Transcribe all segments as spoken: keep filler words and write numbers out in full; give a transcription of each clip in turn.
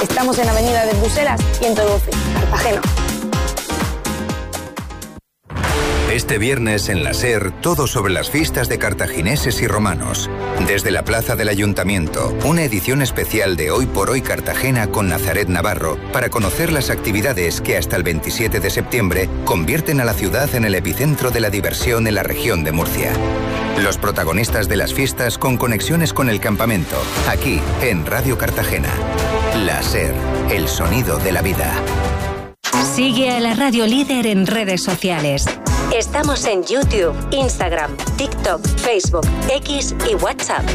Estamos en Avenida de Bruselas y en Todoce, Cartagena. Este viernes en la SER, todo sobre las fiestas de cartagineses y romanos. Desde la Plaza del Ayuntamiento, una edición especial de Hoy por Hoy Cartagena con Nazaret Navarro para conocer las actividades que hasta el veintisiete de septiembre convierten a la ciudad en el epicentro de la diversión en la región de Murcia. Los protagonistas de las fiestas con conexiones con el campamento, aquí en Radio Cartagena. La SER, el sonido de la vida. Sigue a la Radio Líder en redes sociales. Estamos en YouTube, Instagram, TikTok, Facebook, X y WhatsApp.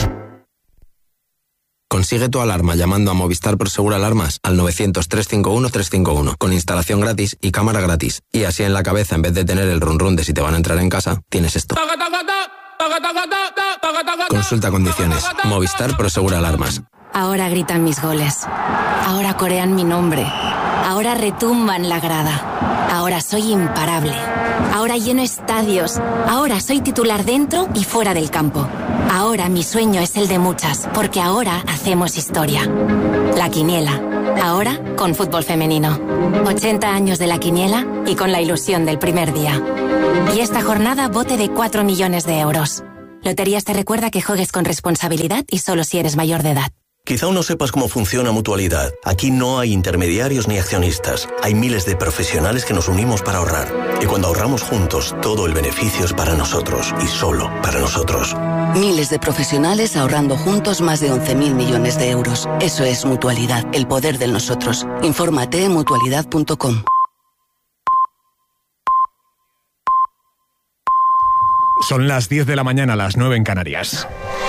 Consigue tu alarma llamando a Movistar Prosegur Alarmas al novecientos, trescientos cincuenta y uno, trescientos cincuenta y uno, con instalación gratis y cámara gratis. Y así en la cabeza, en vez de tener el run run de si te van a entrar en casa, tienes esto. Consulta condiciones. Movistar Prosegur Alarmas. Ahora gritan mis goles. Ahora corean mi nombre. Ahora retumban la grada. Ahora soy imparable. Ahora lleno estadios. Ahora soy titular dentro y fuera del campo. Ahora mi sueño es el de muchas, porque ahora hacemos historia. La Quiniela. Ahora con fútbol femenino. ochenta años de La Quiniela y con la ilusión del primer día. Y esta jornada bote de cuatro millones de euros. Loterías te recuerda que juegues con responsabilidad y solo si eres mayor de edad. Quizá aún no sepas cómo funciona Mutualidad. Aquí no hay intermediarios ni accionistas. Hay miles de profesionales que nos unimos para ahorrar. Y cuando ahorramos juntos, todo el beneficio es para nosotros y solo para nosotros. Miles de profesionales ahorrando juntos más de once mil millones de euros. Eso es Mutualidad, el poder del nosotros. Infórmate en mutualidad punto com. Son las diez de la mañana, las nueve en Canarias.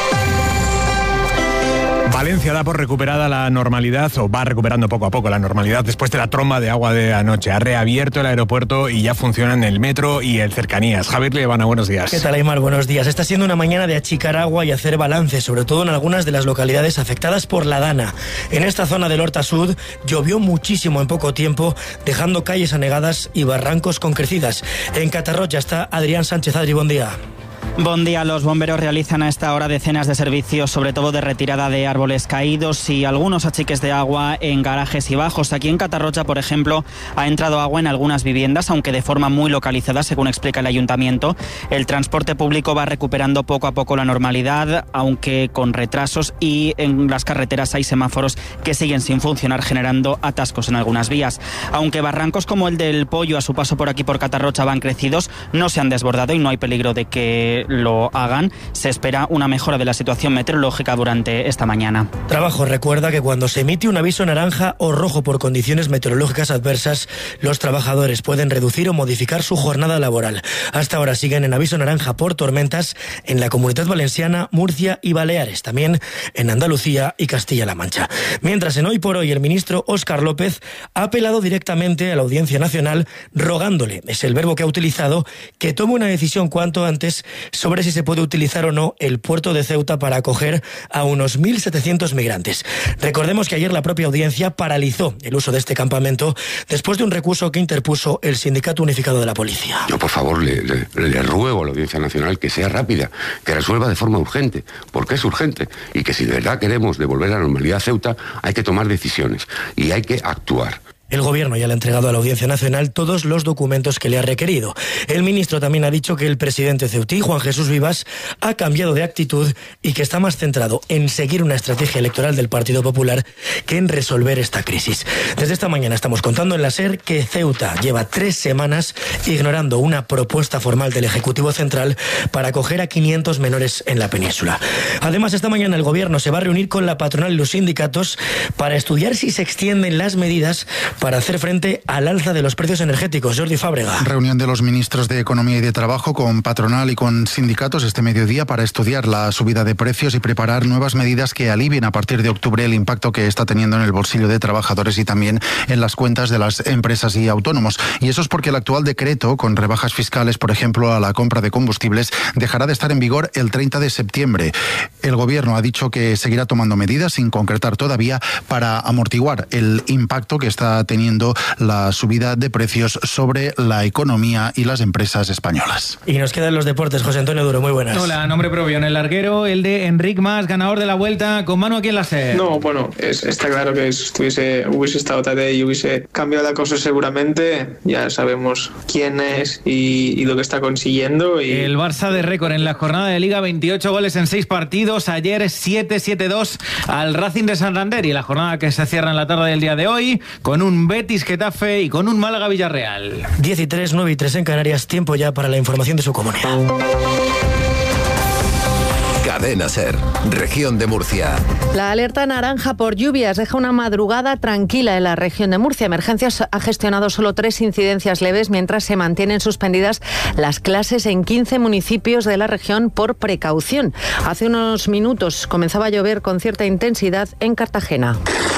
Valencia da por recuperada la normalidad, o va recuperando poco a poco la normalidad después de la tromba de agua de anoche. Ha reabierto el aeropuerto y ya funcionan el metro y el Cercanías. Javier Liebana, buenos días. ¿Qué tal, Aymar? Buenos días. Está siendo una mañana de achicar agua y hacer balance, sobre todo en algunas de las localidades afectadas por la Dana. En esta zona del Horta Sud llovió muchísimo en poco tiempo, dejando calles anegadas y barrancos con crecidas. En Catarroja está Adrián Sánchez. Adri, buen día. Buen día. Los bomberos realizan a esta hora decenas de servicios, sobre todo de retirada de árboles caídos y algunos achiques de agua en garajes y bajos. Aquí en Catarroja, por ejemplo, ha entrado agua en algunas viviendas, aunque de forma muy localizada, según explica el ayuntamiento. El transporte público va recuperando poco a poco la normalidad, aunque con retrasos, y en las carreteras hay semáforos que siguen sin funcionar, generando atascos en algunas vías. Aunque barrancos como el del Pollo a su paso por aquí por Catarroja van crecidos, no se han desbordado y no hay peligro de que lo hagan. Se espera una mejora de la situación meteorológica durante esta mañana. Trabajo recuerda que cuando se emite un aviso naranja o rojo por condiciones meteorológicas adversas, los trabajadores pueden reducir o modificar su jornada laboral. Hasta ahora siguen en aviso naranja por tormentas en la Comunidad Valenciana, Murcia y Baleares, también en Andalucía y Castilla-La Mancha. Mientras en Hoy por Hoy el ministro Óscar López ha apelado directamente a la Audiencia Nacional rogándole, es el verbo que ha utilizado, que tome una decisión cuanto antes sobre si se puede utilizar o no el puerto de Ceuta para acoger a unos mil setecientos migrantes. Recordemos que ayer la propia audiencia paralizó el uso de este campamento después de un recurso que interpuso el Sindicato Unificado de la Policía. Yo, por favor, le, le, le ruego a la Audiencia Nacional que sea rápida, que resuelva de forma urgente, porque es urgente, y que si de verdad queremos devolver la normalidad a Ceuta, hay que tomar decisiones y hay que actuar. El Gobierno ya le ha entregado a la Audiencia Nacional todos los documentos que le ha requerido. El ministro también ha dicho que el presidente ceutí, Juan Jesús Vivas, ha cambiado de actitud y que está más centrado en seguir una estrategia electoral del Partido Popular que en resolver esta crisis. Desde esta mañana estamos contando en la SER que Ceuta lleva tres semanas ignorando una propuesta formal del Ejecutivo Central para acoger a quinientos menores en la península. Además, esta mañana el Gobierno se va a reunir con la patronal y los sindicatos para estudiar si se extienden las medidas para hacer frente al alza de los precios energéticos. Jordi Fábrega. Reunión de los ministros de Economía y de Trabajo con patronal y con sindicatos este mediodía para estudiar la subida de precios y preparar nuevas medidas que alivien a partir de octubre el impacto que está teniendo en el bolsillo de trabajadores y también en las cuentas de las empresas y autónomos. Y eso es porque el actual decreto, con rebajas fiscales, por ejemplo, a la compra de combustibles, dejará de estar en vigor el treinta de septiembre. El Gobierno ha dicho que seguirá tomando medidas, sin concretar todavía, para amortiguar el impacto que está teniendo teniendo la subida de precios sobre la economía y las empresas españolas. Y nos quedan los deportes. José Antonio Duro, muy buenas. Hola, nombre propio en el larguero, el de Enric Mas, ganador de la Vuelta, con mano aquí en la SER. No, bueno, es, está claro que si estuviese, hubiese estado Tadej y hubiese cambiado la cosa seguramente. Ya sabemos quién es y, y lo que está consiguiendo. Y... El Barça de récord en la jornada de Liga, veintiocho goles en seis partidos. Ayer siete siete dos al Racing de Santander, y la jornada que se cierra en la tarde del día de hoy con un Betis Getafe y con un Málaga Villarreal. diez y tres, nueve y tres en Canarias. Tiempo ya para la información de su comunidad. Cadena SER, región de Murcia. La alerta naranja por lluvias deja una madrugada tranquila en la región de Murcia. Emergencias ha gestionado solo tres incidencias leves, mientras se mantienen suspendidas las clases en quince municipios de la región por precaución. Hace unos minutos comenzaba a llover con cierta intensidad en Cartagena.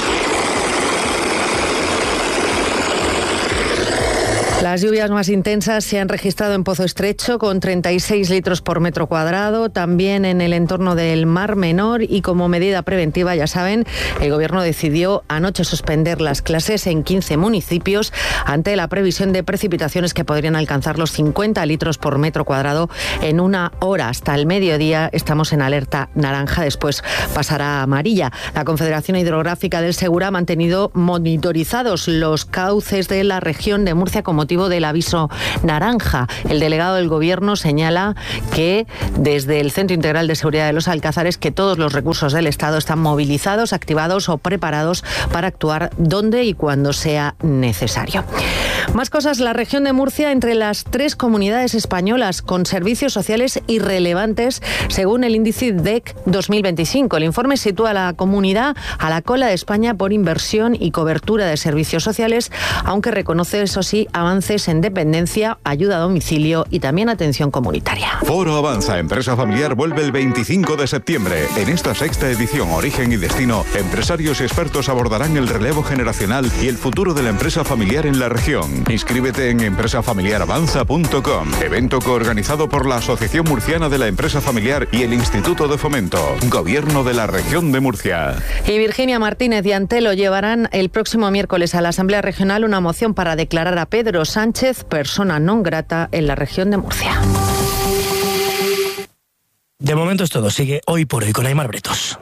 Las lluvias más intensas se han registrado en Pozo Estrecho, con treinta y seis litros por metro cuadrado, también en el entorno del Mar Menor, y como medida preventiva, ya saben, el Gobierno decidió anoche suspender las clases en quince municipios ante la previsión de precipitaciones que podrían alcanzar los cincuenta litros por metro cuadrado en una hora. Hasta el mediodía estamos en alerta naranja, después pasará a amarilla. La Confederación Hidrográfica del Segura ha mantenido monitorizados los cauces de la región de Murcia con motivo del aviso naranja. El delegado del Gobierno señala que desde el Centro Integral de Seguridad de los Alcázares que todos los recursos del Estado están movilizados, activados o preparados para actuar donde y cuando sea necesario. Más cosas. La región de Murcia entre las tres comunidades españolas con servicios sociales irrelevantes según el índice D E C dos mil veinticinco. El informe sitúa a la comunidad a la cola de España por inversión y cobertura de servicios sociales, aunque reconoce, eso sí, avances en dependencia, ayuda a domicilio y también atención comunitaria. Foro Avanza Empresa Familiar vuelve el veinticinco de septiembre. En esta sexta edición, Origen y Destino, empresarios y expertos abordarán el relevo generacional y el futuro de la empresa familiar en la región. Inscríbete en empresa familiar avanza punto com, evento coorganizado por la Asociación Murciana de la Empresa Familiar y el Instituto de Fomento, Gobierno de la Región de Murcia. Y Virginia Martínez y Antelo llevarán el próximo miércoles a la Asamblea Regional una moción para declarar a Pedro Sánchez persona non grata en la región de Murcia. De momento es todo. Sigue Hoy por Hoy con Aimar Bretos.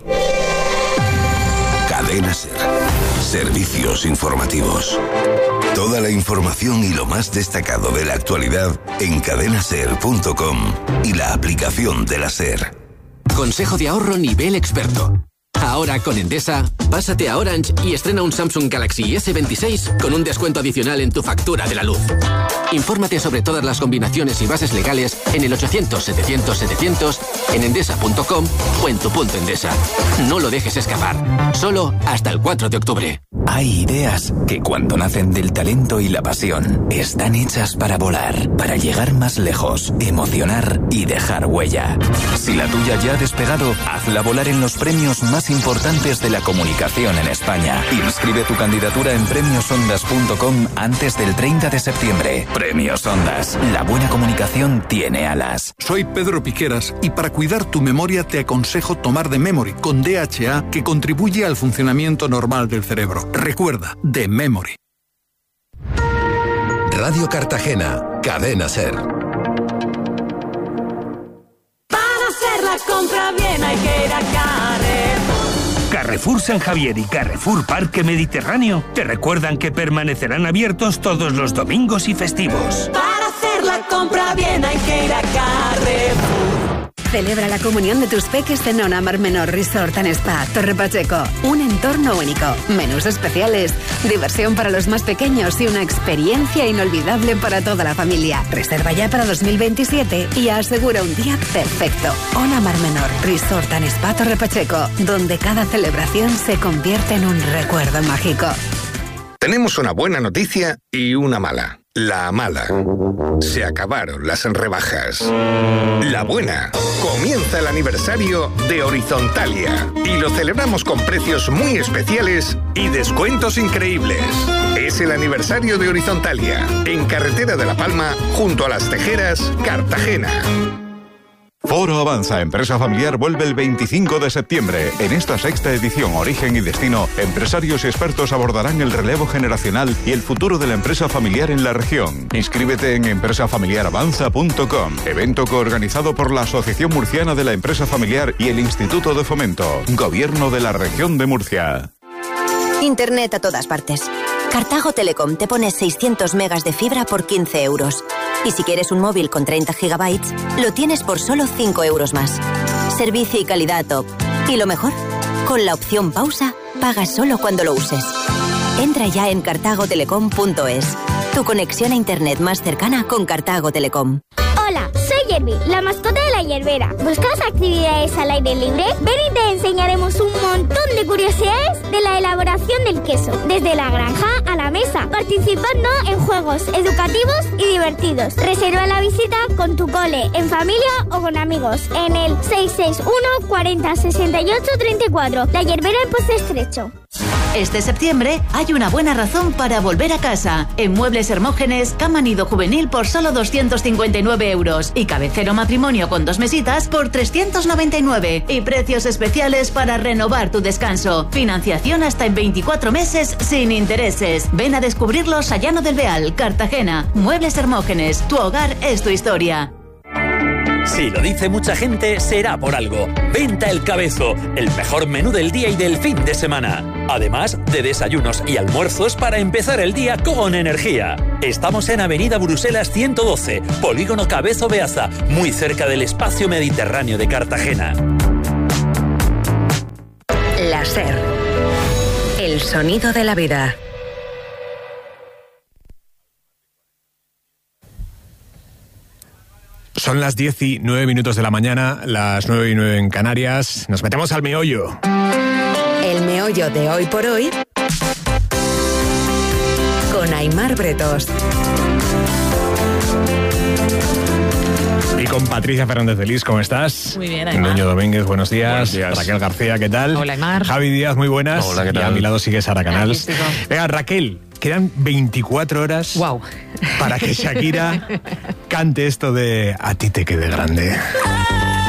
Cadena SER. Servicios informativos. Toda la información y lo más destacado de la actualidad en cadena ser punto com y la aplicación de la SER. Consejo de ahorro nivel experto. Ahora con Endesa, pásate a Orange y estrena un Samsung Galaxy ese veintiséis con un descuento adicional en tu factura de la luz. Infórmate sobre todas las combinaciones y bases legales en el ochocientos setecientos setecientos, en endesa punto com o en tu punto Endesa. No lo dejes escapar. Solo hasta el cuatro de octubre. Hay ideas que cuando nacen del talento y la pasión están hechas para volar, para llegar más lejos, emocionar y dejar huella. Si la tuya ya ha despegado, hazla volar en los premios más importantes de la comunicación en España. Inscribe tu candidatura en premios ondas punto com antes del treinta de septiembre. Premios Ondas. La buena comunicación tiene alas. Soy Pedro Piqueras y para cuidar tu memoria te aconsejo tomar The Memory con D H A, que contribuye al funcionamiento normal del cerebro. Recuerda, The Memory. Radio Cartagena, Cadena SER. Para hacer la compra bien hay que ir a Carrefour. Carrefour San Javier y Carrefour Parque Mediterráneo te recuerdan que permanecerán abiertos todos los domingos y festivos. Para hacer la compra bien hay que ir a Carrefour. Celebra la comunión de tus peques en Ona Mar Menor Resort and Spa, Torre Pacheco. Un entorno único, menús especiales, diversión para los más pequeños y una experiencia inolvidable para toda la familia. Reserva ya para dos mil veintisiete y asegura un día perfecto. Ona Mar Menor Resort and Spa, Torre Pacheco, donde cada celebración se convierte en un recuerdo mágico. Tenemos una buena noticia y una mala. La mala. Se acabaron las rebajas. La buena. Comienza el aniversario de Horizontalia y lo celebramos con precios muy especiales y descuentos increíbles. Es el aniversario de Horizontalia en Carretera de La Palma, junto a Las Tejeras, Cartagena. Foro Avanza, empresa familiar, vuelve el veinticinco de septiembre. En esta sexta edición Origen y Destino, empresarios y expertos abordarán el relevo generacional y el futuro de la empresa familiar en la región. Inscríbete en empresa familiar avanza punto com, evento coorganizado por la Asociación Murciana de la Empresa Familiar y el Instituto de Fomento, Gobierno de la Región de Murcia. Internet a todas partes. Cartago Telecom te pone seiscientos megas de fibra por quince euros. Y si quieres un móvil con treinta gigabytes, lo tienes por solo cinco euros más. Servicio y calidad top. Y lo mejor, con la opción pausa, pagas solo cuando lo uses. Entra ya en cartago telecom punto es. Tu conexión a internet más cercana con Cartago Telecom. Hola, soy Yerby, la mascota de la Yerbera. ¿Buscas actividades al aire libre? Ven y te enseñaremos un montón de curiosidades de la elaboración del queso, desde la granja a la mesa, participando en juegos educativos y divertidos. Reserva la visita con tu cole, en familia o con amigos, en el seis seis uno cuarenta sesenta y ocho treinta y cuatro. La Yerbera en Pozo Estrecho. Este septiembre hay una buena razón para volver a casa. En Muebles Hermógenes, cama nido juvenil por solo doscientos cincuenta y nueve euros y cabecero matrimonio con dos mesitas por trescientos noventa y nueve. Y precios especiales para renovar tu descanso. Financiación hasta en veinticuatro meses sin intereses. Ven a descubrirlos a Llano del Beal, Cartagena. Muebles Hermógenes, tu hogar es tu historia. Si lo dice mucha gente, será por algo. Venta El Cabezo, el mejor menú del día y del fin de semana. Además de desayunos y almuerzos para empezar el día con energía. Estamos en Avenida Bruselas ciento doce, Polígono Cabezo Beaza, muy cerca del Espacio Mediterráneo de Cartagena. La SER. El sonido de la vida. Son las diez y nueve minutos de la mañana, las nueve y nueve en Canarias. Nos metemos al meollo. El meollo de hoy por hoy con Aimar Bretos. Y con Patricia Fernández de Lis, ¿cómo estás? Muy bien, Aimar. Nuño Domínguez, buenos días. Buenos días. Raquel García, ¿qué tal? Hola, Aimar. Javi Díaz, muy buenas. Hola, ¿qué tal? Y a mi lado sigue Sara Canals. Venga, Raquel, quedan veinticuatro horas wow. para que Shakira cante esto de A ti te quede grande.